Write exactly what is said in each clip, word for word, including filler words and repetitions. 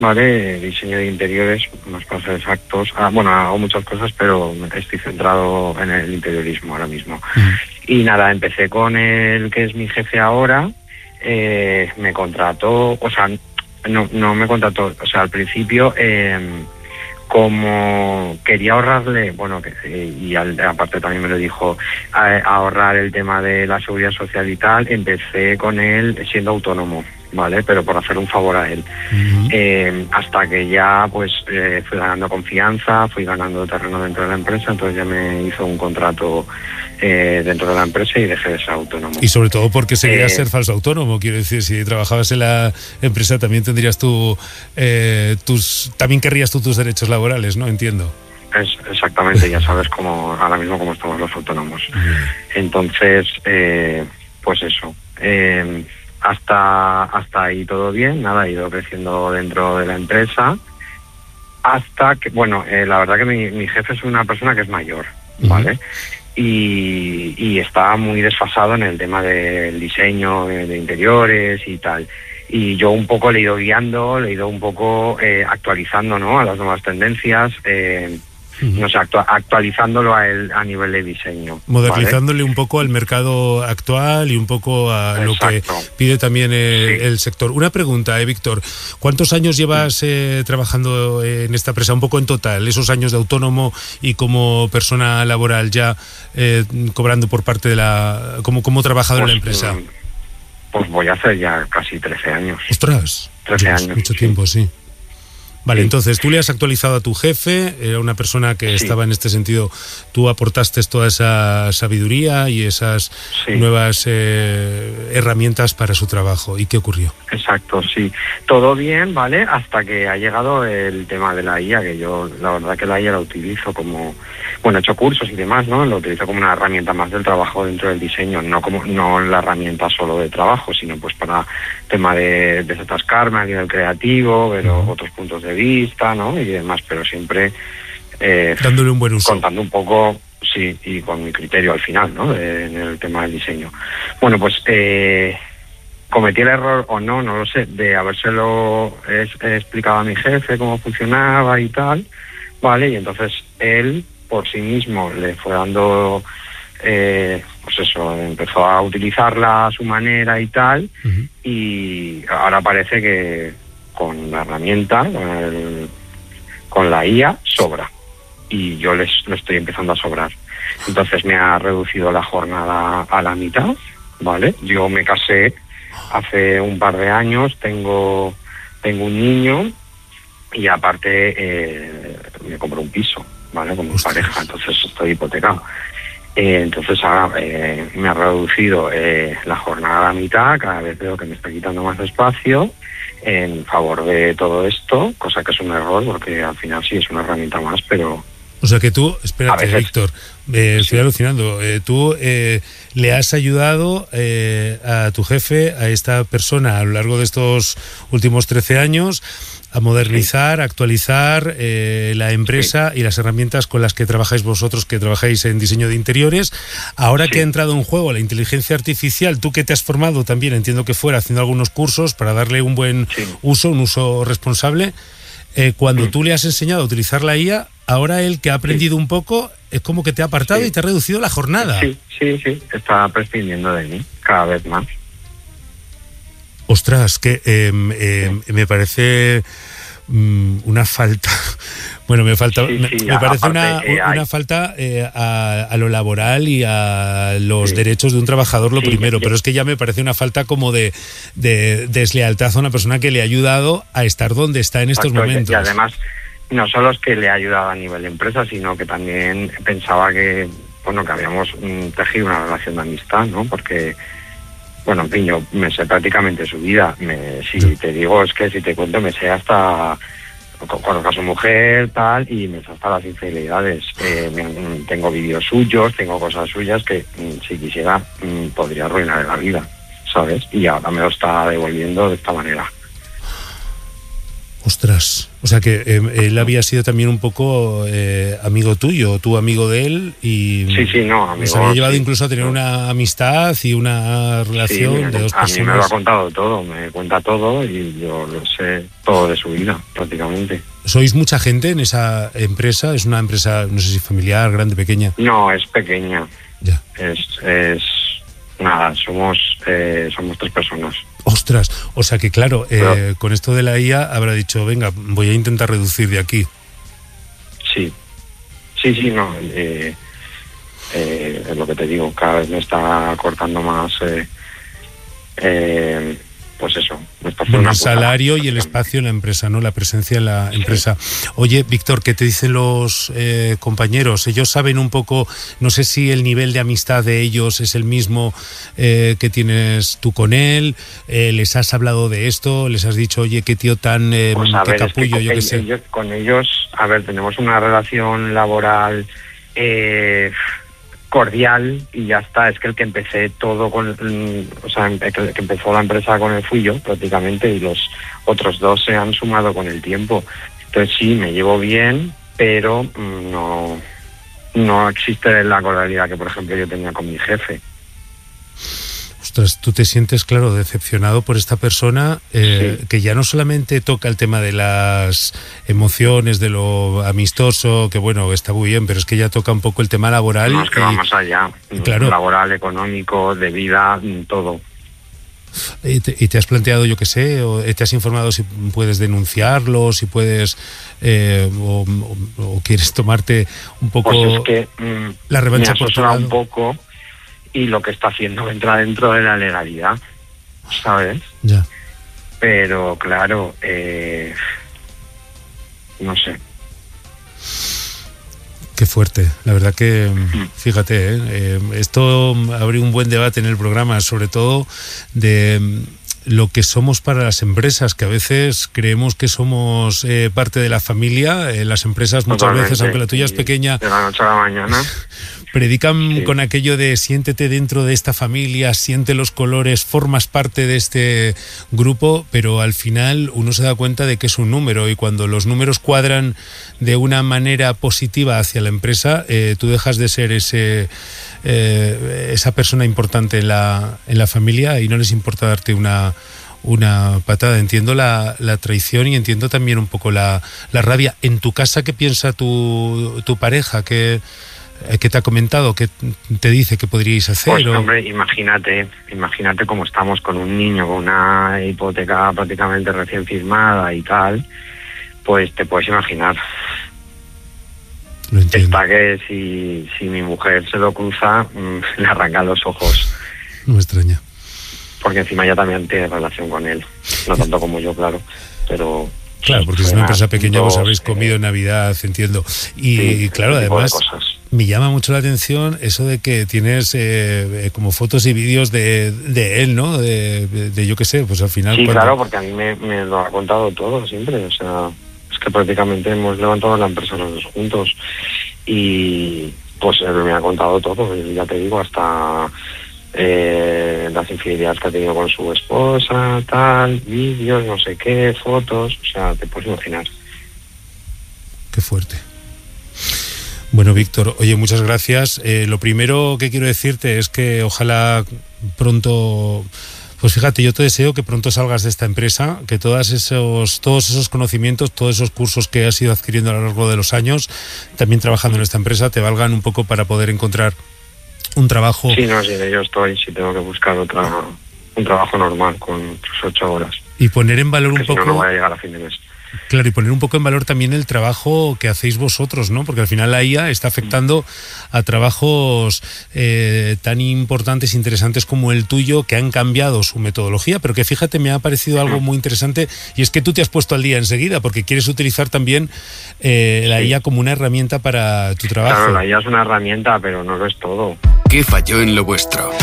Vale, diseño de interiores, más para ser exactos. Ah, bueno, hago muchas cosas, pero estoy centrado en el interiorismo ahora mismo. Mm. Y nada, empecé con el que es mi jefe ahora. Eh, me contrató, o sea, no, no me contrató, o sea, al principio, eh, como quería ahorrarle, bueno, que, y al, aparte también me lo dijo, a, a ahorrar el tema de la seguridad social y tal, empecé con él siendo autónomo. Vale, pero por hacer un favor a él. Uh-huh. Eh, hasta que ya pues eh, fui ganando confianza, fui ganando terreno dentro de la empresa, entonces ya me hizo un contrato eh, dentro de la empresa y dejé de ser autónomo. Y sobre todo porque seguías Eh, ser falso autónomo, quiero decir, si trabajabas en la empresa también tendrías tú, eh, tus, también querrías tú tus derechos laborales, ¿no? Entiendo. Es exactamente, ya sabes cómo ahora mismo cómo estamos los autónomos. Uh-huh. Entonces, eh, pues eso. Eh, Hasta hasta ahí todo bien, nada, he ido creciendo dentro de la empresa, hasta que, bueno, eh, la verdad que mi, mi jefe es una persona que es mayor, ¿vale? Uh-huh. Y, y está muy desfasado en el tema del diseño de, de interiores y tal. Y yo un poco le he ido guiando, le he ido un poco eh, actualizando, ¿no?, a las nuevas tendencias, eh, no sé, actu- actualizándolo a, él, a nivel de diseño. Modernizándole ¿vale? un poco al mercado actual y un poco a Exacto. lo que pide también el, sí. el sector. Una pregunta, eh, Víctor. ¿Cuántos años llevas eh, trabajando en esta empresa? Un poco en total, esos años de autónomo y como persona laboral ya eh, cobrando por parte de la... ¿Cómo, cómo trabajador pues, en la empresa? Pues voy a hacer ya casi trece años. ¡Ostras! trece Dios, años. Mucho sí. tiempo, sí. Vale, sí. Entonces tú le has actualizado a tu jefe, era una persona que sí. estaba en este sentido, tú aportaste toda esa sabiduría y esas sí. nuevas eh, herramientas para su trabajo. ¿Y qué ocurrió? Exacto, sí. Todo bien, ¿vale? Hasta que ha llegado el tema de la I A, que yo la verdad que la I A la utilizo como, bueno, he hecho cursos y demás, ¿no? Lo utilizo como una herramienta más del trabajo dentro del diseño, no como no la herramienta solo de trabajo, sino pues para tema de desatascarme a nivel creativo, ver uh-huh. otros puntos de vista, ¿no? Y demás, pero siempre eh, dándole un buen uso, contando un poco, sí, y con mi criterio al final, ¿no? De, en el tema del diseño. Bueno, pues eh, cometí el error o no, no lo sé, de habérselo he, he explicado a mi jefe cómo funcionaba y tal, ¿vale? Y entonces él por sí mismo le fue dando, eh, pues eso, empezó a utilizarla a su manera y tal, uh-huh. y ahora parece que con la herramienta, con, el, con la I A, sobra. Y yo les lo estoy empezando a sobrar. Entonces me ha reducido la jornada a la mitad, ¿vale? Yo me casé hace un par de años, tengo tengo un niño y aparte eh, me compré un piso, ¿vale? Con mi pareja, entonces estoy hipotecado. Eh, entonces ahora eh, me ha reducido eh, la jornada a la mitad, cada vez veo que me está quitando más espacio en favor de todo esto, cosa que es un error porque al final sí es una herramienta más, pero... O sea que tú, espérate, veces, Víctor, eh, sí. estoy alucinando, eh, tú eh, le has ayudado eh, a tu jefe, a esta persona a lo largo de estos últimos trece años a modernizar, sí. actualizar eh, la empresa sí. y las herramientas con las que trabajáis vosotros, que trabajáis en diseño de interiores. Ahora sí. que ha entrado en juego la inteligencia artificial, tú que te has formado también, entiendo que fuera haciendo algunos cursos para darle un buen sí. uso, un uso responsable, eh, cuando sí. tú le has enseñado a utilizar la I A, ahora él que ha aprendido sí. un poco, es como que te ha apartado sí. y te ha reducido la jornada. Sí, sí, sí, está prescindiendo de mí cada vez más. Ostras, que eh, eh, sí. me parece um, una falta. Bueno, me falta, sí, me, sí, me parece aparte, una, eh, una falta eh, a, a lo laboral y a los sí. derechos de un trabajador, lo sí, primero, sí. pero es que ya me parece una falta como de, de deslealtad a una persona que le ha ayudado a estar donde está en estos Exacto, momentos. Y además, no solo es que le ha ayudado a nivel de empresa, sino que también pensaba que, bueno, que habíamos mm, tejido una relación de amistad, ¿no? Porque, bueno, en fin, yo me sé prácticamente su vida. Me, si sí. te digo, es que si te cuento, me sé hasta con a su mujer, tal, y me sé hasta las infidelidades. Eh, me, tengo vídeos suyos, tengo cosas suyas que, mm, si quisiera, mm, podría arruinar la vida, ¿sabes? Y ahora me lo está devolviendo de esta manera. Ostras, o sea que eh, él había sido también un poco eh, amigo tuyo, tú amigo de él, y sí, sí, no, amigo, os había llevado sí, incluso a tener no. una amistad y una relación sí, me, de dos a personas. A mí me lo ha contado todo, me cuenta todo y yo lo sé todo de su vida, prácticamente. ¿Sois mucha gente en esa empresa? ¿Es una empresa, no sé si familiar, grande, pequeña? No, es pequeña. Ya. Es, es nada, somos, eh, somos tres personas. Ostras, o sea que claro, eh, Pero, con esto de la I A habrá dicho, venga, voy a intentar reducir de aquí. Sí, sí, sí, no, eh, eh, es lo que te digo, cada vez me está cortando más, eh, eh, pues eso. Me está Bueno, una el puta salario y el situación. espacio en la empresa, ¿no? La presencia en la Sí. empresa. Oye, Víctor, ¿qué te dicen los eh, compañeros? Ellos saben un poco, no sé si el nivel de amistad de ellos es el mismo eh, que tienes tú con él. Eh, ¿Les has hablado de esto? ¿Les has dicho, oye, qué tío tan eh, Pues a qué ver, es que capullo, con yo qué ellos, sé? ellos- con ellos, a ver, tenemos una relación laboral eh, cordial y ya está. Es que el que empecé todo con, mm, o sea, el que, el que empezó la empresa con él fui yo prácticamente y los otros dos se han sumado con el tiempo. Entonces sí, me llevo bien, pero mm, no, no existe la cordialidad que, por ejemplo, yo tenía con mi jefe. Ostras, tú te sientes, claro, decepcionado por esta persona eh, Sí. que ya no solamente toca el tema de las emociones, de lo amistoso, que bueno, está muy bien, pero es que ya toca un poco el tema laboral. No, es que y, va más allá. claro. Laboral, económico, de vida, mm, todo. y, te, y te has planteado, yo qué sé, o te has informado si puedes denunciarlo, si puedes, eh, o, o- o quieres tomarte un poco Pues es que mm, la revancha me por tu asesora lado. un poco y lo que está haciendo entra dentro de la legalidad, ¿sabes? Ya. Pero claro, eh, no sé. Qué fuerte, la verdad que, fíjate, ¿eh? Eh, esto abrió un buen debate en el programa, sobre todo de mm, lo que somos para las empresas, que a veces creemos que somos eh, parte de la familia. Eh, las empresas muchas Totalmente. veces, aunque la tuya es Y pequeña, de la noche a la mañana. predican Sí. con aquello de siéntete dentro de esta familia, siente los colores, formas parte de este grupo, pero al final uno se da cuenta de que es un número, y cuando los números cuadran de una manera positiva hacia la empresa, eh, tú dejas de ser ese eh, esa persona importante en la, en la familia y no les importa darte una una patada. Entiendo la, la traición y entiendo también un poco la, la rabia. En tu casa, ¿qué piensa tu, tu pareja? ¿Qué, ¿Qué te ha comentado? ¿Qué te dice que podríais hacer? Pues o... hombre, imagínate, imagínate cómo estamos con un niño con una hipoteca prácticamente recién firmada y tal, pues te puedes imaginar. Lo entiendo. Está que si, si mi mujer se lo cruza, mmm, le arrancan los ojos. No me extraña. Porque encima ella también tiene relación con él. No tanto como yo, claro, pero... Claro, porque es una empresa pequeña, vos habéis comido en Navidad, entiendo. Y sí, claro, ese tipo de además, cosas. me llama mucho la atención eso de que tienes eh, eh, como fotos y vídeos de, de él, ¿no? De, de, de yo qué sé, pues al final... Sí, cuando... claro, porque a mí me, me lo ha contado todo siempre, o sea, es que prácticamente hemos levantado la empresa los dos juntos y pues él me ha contado todo, y ya te digo, hasta eh, las infidelidades que ha tenido con su esposa, tal, vídeos, no sé qué, fotos, o sea, te puedes imaginar. Qué fuerte. Bueno, Víctor, oye, muchas gracias. Eh, lo primero que quiero decirte es que ojalá pronto, pues fíjate, yo te deseo que pronto salgas de esta empresa, que todos esos, todos esos conocimientos, todos esos cursos que has ido adquiriendo a lo largo de los años, también trabajando en esta empresa, te valgan un poco para poder encontrar un trabajo. Sí, no, sí, de ello estoy, sí tengo que buscar otra, un trabajo normal con sus ocho horas. Y poner en valor un Porque si poco... no, no voy a llegar a fin de mes. Claro, y poner un poco en valor también el trabajo que hacéis vosotros, ¿no? Porque al final la I A está afectando a trabajos eh, tan importantes, interesantes como el tuyo, que han cambiado su metodología, pero que fíjate, me ha parecido algo muy interesante, y es que tú te has puesto al día enseguida, porque quieres utilizar también eh, la Sí. I A como una herramienta para tu trabajo. Claro, la I A es una herramienta, pero no lo es todo. ¿Qué falló en lo vuestro?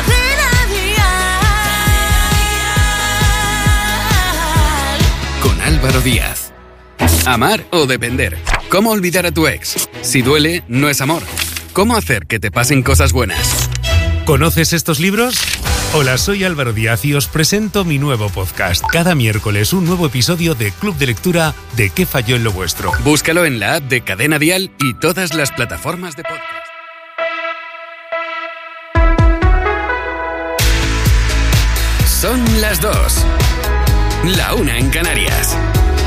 Con Álvaro Díaz. Amar o depender. ¿Cómo olvidar a tu ex? Si duele, no es amor. ¿Cómo hacer que te pasen cosas buenas? ¿Conoces estos libros? Hola, soy Álvaro Díaz y os presento mi nuevo podcast. Cada miércoles un nuevo episodio de Club de Lectura de ¿Qué falló en lo vuestro? Búscalo en la app de Cadena Dial y todas las plataformas de podcast. Son las dos. La una en Canarias.